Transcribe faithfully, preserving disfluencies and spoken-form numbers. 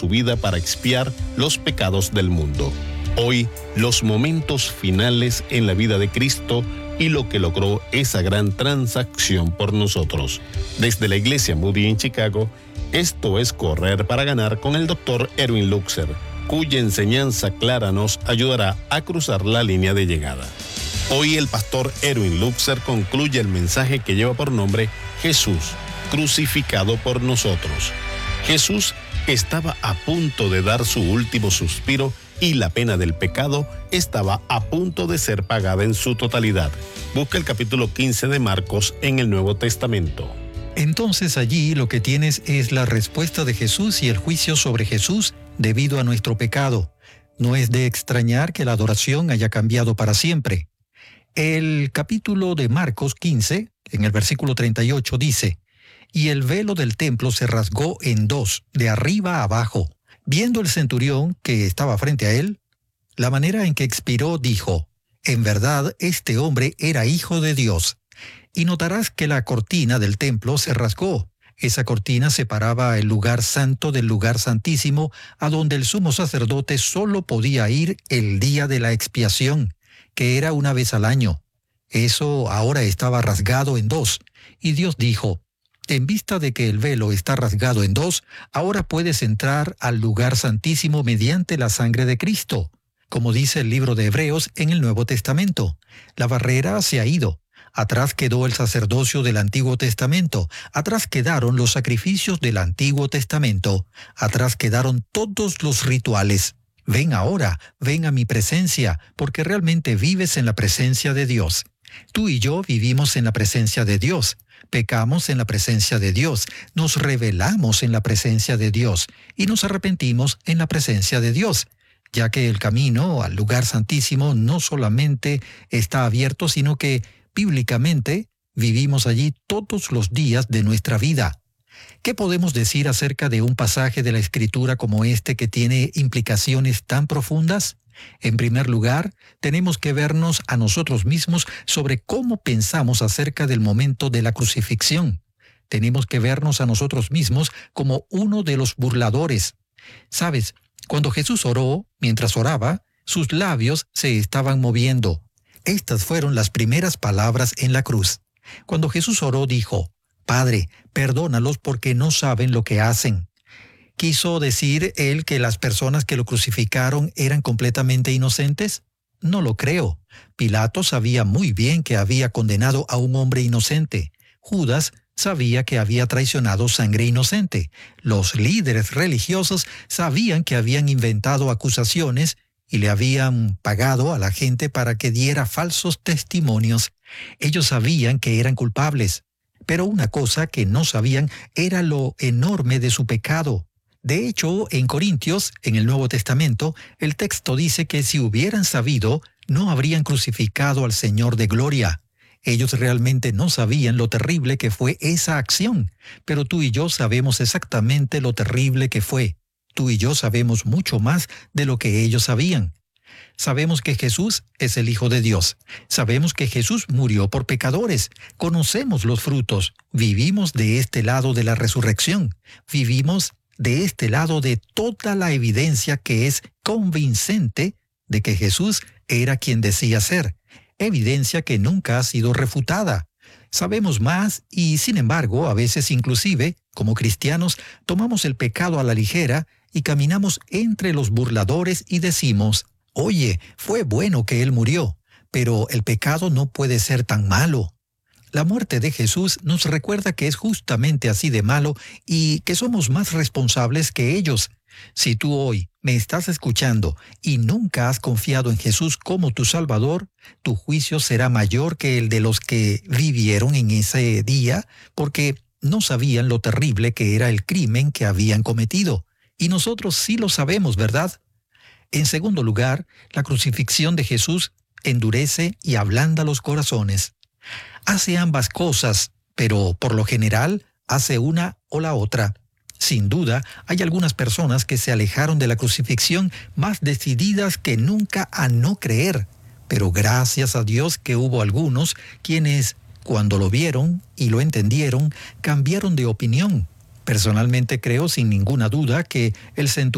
su vida para expiar los pecados del mundo. Hoy, los momentos finales en la vida de Cristo y lo que logró esa gran transacción por nosotros. Desde la Iglesia Moody en Chicago, esto es Correr para Ganar con el doctor Erwin Luxer, cuya enseñanza clara nos ayudará a cruzar la línea de llegada. Hoy el pastor Erwin Luxer concluye el mensaje que lleva por nombre Jesús, crucificado por nosotros. Jesús estaba a punto de dar su último suspiro y la pena del pecado estaba a punto de ser pagada en su totalidad. Busca el capítulo quince de Marcos en el Nuevo Testamento. Entonces allí lo que tienes es la respuesta de Jesús y el juicio sobre Jesús debido a nuestro pecado. No es de extrañar que la adoración haya cambiado para siempre. El capítulo de Marcos quince, en el versículo treinta y ocho, dice: «Y el velo del templo se rasgó en dos, de arriba a abajo. Viendo el centurión que estaba frente a él, la manera en que expiró, dijo: en verdad, este hombre era hijo de Dios. Y notarás que la cortina del templo se rasgó. Esa cortina separaba el lugar santo del lugar santísimo, a donde el sumo sacerdote solo podía ir el día de la expiación, que era una vez al año. Eso ahora estaba rasgado en dos. Y Dios dijo: en vista de que el velo está rasgado en dos, ahora puedes entrar al lugar santísimo mediante la sangre de Cristo. Como dice el libro de Hebreos en el Nuevo Testamento, la barrera se ha ido. Atrás quedó el sacerdocio del Antiguo Testamento. Atrás quedaron los sacrificios del Antiguo Testamento. Atrás quedaron todos los rituales. Ven ahora, ven a mi presencia, porque realmente vives en la presencia de Dios. Tú y yo vivimos en la presencia de Dios. Pecamos en la presencia de Dios, nos rebelamos en la presencia de Dios y nos arrepentimos en la presencia de Dios, ya que el camino al lugar santísimo no solamente está abierto, sino que bíblicamente vivimos allí todos los días de nuestra vida. ¿Qué podemos decir acerca de un pasaje de la Escritura como este que tiene implicaciones tan profundas? En primer lugar, tenemos que vernos a nosotros mismos sobre cómo pensamos acerca del momento de la crucifixión. Tenemos que vernos a nosotros mismos como uno de los burladores. ¿Sabes? Cuando Jesús oró, mientras oraba, sus labios se estaban moviendo. Estas fueron las primeras palabras en la cruz. Cuando Jesús oró, dijo: Padre, perdónalos porque no saben lo que hacen. ¿Quiso decir él que las personas que lo crucificaron eran completamente inocentes? No lo creo. Pilato sabía muy bien que había condenado a un hombre inocente. Judas sabía que había traicionado sangre inocente. Los líderes religiosos sabían que habían inventado acusaciones y le habían pagado a la gente para que diera falsos testimonios. Ellos sabían que eran culpables. Pero una cosa que no sabían era lo enorme de su pecado. De hecho, en Corintios, en el Nuevo Testamento, el texto dice que si hubieran sabido, no habrían crucificado al Señor de gloria. Ellos realmente no sabían lo terrible que fue esa acción, pero tú y yo sabemos exactamente lo terrible que fue. Tú y yo sabemos mucho más de lo que ellos sabían. Sabemos que Jesús es el Hijo de Dios. Sabemos que Jesús murió por pecadores. Conocemos los frutos. Vivimos de este lado de la resurrección. Vivimos de este lado de toda la evidencia que es convincente de que Jesús era quien decía ser. Evidencia que nunca ha sido refutada. Sabemos más y, sin embargo, a veces inclusive, como cristianos, tomamos el pecado a la ligera y caminamos entre los burladores y decimos: oye, fue bueno que Él murió, pero el pecado no puede ser tan malo. La muerte de Jesús nos recuerda que es justamente así de malo y que somos más responsables que ellos. Si tú hoy me estás escuchando y nunca has confiado en Jesús como tu Salvador, tu juicio será mayor que el de los que vivieron en ese día, porque no sabían lo terrible que era el crimen que habían cometido. Y nosotros sí lo sabemos, ¿verdad? En segundo lugar, la crucifixión de Jesús endurece y ablanda los corazones. Hace ambas cosas, pero por lo general hace una o la otra. Sin duda, hay algunas personas que se alejaron de la crucifixión más decididas que nunca a no creer. Pero gracias a Dios que hubo algunos quienes, cuando lo vieron y lo entendieron, cambiaron de opinión. Personalmente creo sin ninguna duda que el centurión